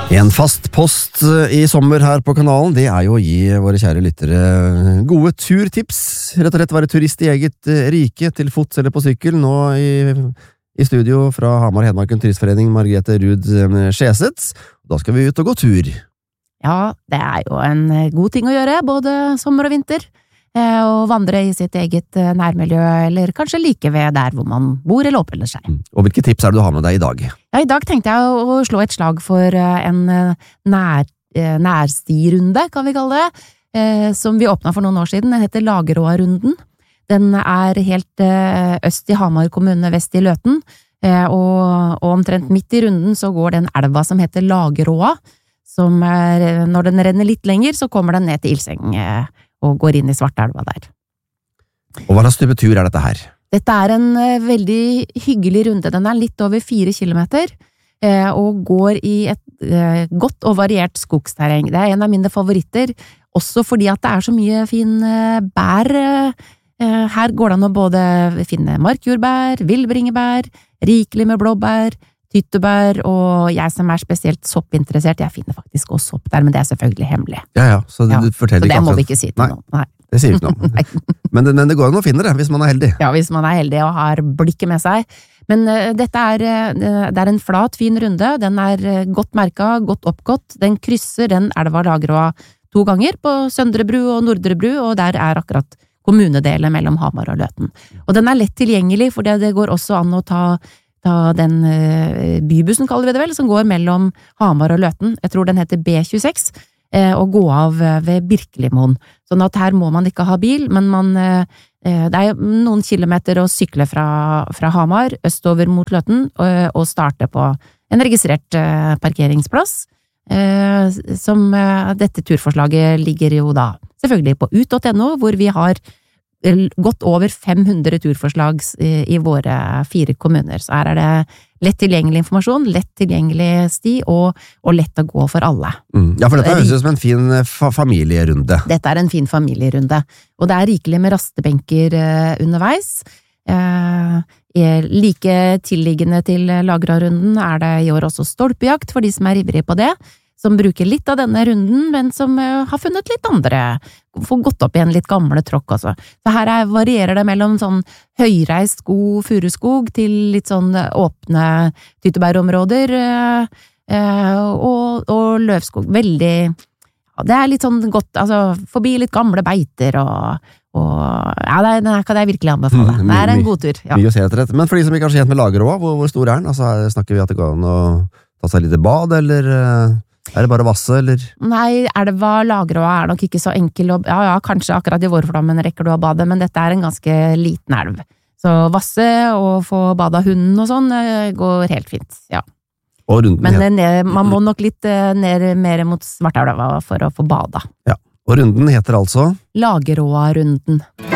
En fast post i sommer her på kanalen, det jo å gi våre kjære lyttere gode turtips. Rett og slett være turist i eget rike, til fots eller på sykkel. Nå i studio fra Hamar Hedmarken Turistforening, Margrethe Ruud Skjeseth. Da skal vi ut og gå tur. Ja, det jo en god ting å gjøre, både sommer og vinter. Og vandre i sitt eget nærmiljø, eller kanskje like ved der hvor man bor eller oppholder seg. Og hvilke tips det du har med deg i dag? Ja, i dag tenkte jeg å slå et slag for en nærstirunde, kan vi kalle det, som vi åpnet for noen år siden. Den heter Lageråa-runden. Den helt øst i Hamar kommune, vest i Løten, og omtrent midt i runden så går den elva som heter Lageråa, som når den renner litt lenger, så kommer den ned til Ilseng, og går inn i Svartelva der. Og hva slags type tur dette her? Dette en veldig hyggelig runde. Den litt over 4 kilometer, og går i et godt og variert skogsterreng. Det en av mine favoritter, også fordi at det så mye fin bær. Her går det an å både finne markjordbær, villbringebær, rikelig med blåbær, tyttebær, og jeg som spesielt soppinteressert, jeg finner faktisk også sopp der, men det selvfølgelig hemmelig. Ja, så du forteller ikke. Så det må vi ikke si til noen. Nei, det sier vi ikke noe. Men det går an å finne det, hvis man heldig. Ja, hvis man heldig og har blikket med seg. Men dette det en flat, fin runde, den godt merket, godt oppgått, den krysser den elva Lageråa 2 ganger, på Søndre Bru og Nordre Bru, og der akkurat kommunedelet mellom Hamar og Løten. Og den lett tilgjengelig, for det går også an å ta den bybussen, kaller vi det vel, som går mellom Hamar og Løten. Jeg tror den heter B26, og gå av ved Birkelimoen. Sånn at her må man ikke ha bil, men det noen kilometer å sykle fra Hamar, østover mot Løten, og starte på en registrert parkeringsplass, som dette turforslaget ligger jo da selvfølgelig på ut.no, hvor vi har godt over 500 turforslag i våre 4 kommuner. Så her det lett tilgjengelig informasjon, lett tilgjengelig sti, og lett å gå for alle. Ja, for dette høres ut som en fin familierunde. Dette en fin familierunde, og det rikelig med rastebenker underveis. Like tilliggende til Lageråa-runden det i år også stolpejakt for de som ivrige på det, som bruker litt av denne runden, men som har funnet litt andre, får gått opp i en litt gamle tråkk også. Så her varierer det mellom sånn høyreist god furuskog til litt sånn åpne tyttebærområder, og løvskog. Veldig, ja, det litt sånn godt, altså forbi litt gamle beiter, og ja, det kan jeg virkelig anbefale. Det en god tur. Ja. Mye å se etter dette. Men for de som ikke har kjent med Lageråa, hvor stor den? Altså, snakker vi at det går an å ta seg litt bad, eller det bare vasse, eller? Nei, elva Lageråa nok ikke så enkel ja, kanskje akkurat i vårflommen rekker du å bade, men dette en ganske liten elv. Så vasse og få bada hunden og sånn går helt fint, ja. Og runden men man må nok litt mer mot Svartelva for å få bada. Ja, og runden heter altså? Lageråa-runden.